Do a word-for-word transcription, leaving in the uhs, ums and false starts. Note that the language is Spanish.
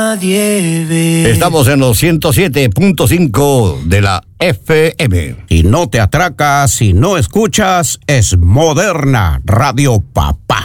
nadie ve. Estamos en los ciento siete punto cinco de la F M. Y no te atracas si no escuchas, es Moderna Radio Papá.